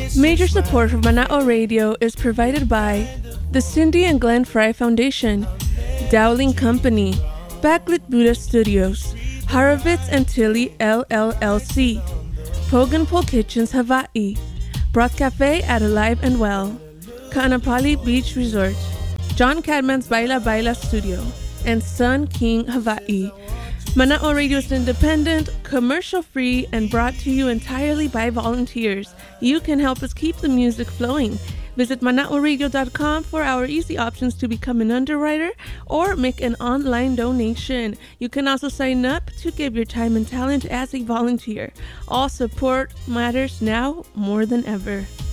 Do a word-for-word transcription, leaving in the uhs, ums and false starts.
Major support for Manao Radio is provided by the Cindy and Glenn Fry Foundation, Dowling Company, Backlit Buddha Studios, Horovitz and Tilly L L L C, Pogan Pole Kitchens Hawaii, Broth Cafe at Alive and Well, Kaanapali Beach Resort, John Cadman's Baila Baila Studio, and Sun King Hawaii. Manao Radio is independent, commercial-free, and brought to you entirely by volunteers. You can help us keep the music flowing. Visit manao radio dot com for our easy options to become an underwriter or make an online donation. You can also sign up to give your time and talent as a volunteer. All support matters now more than ever.